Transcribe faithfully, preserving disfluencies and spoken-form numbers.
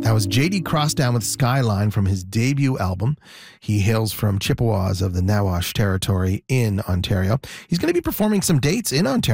That was J D Crosstown with Skyline from his debut album. He hails from Chippewas of the Nawash Territory in Ontario. He's going to be performing some dates in Ontario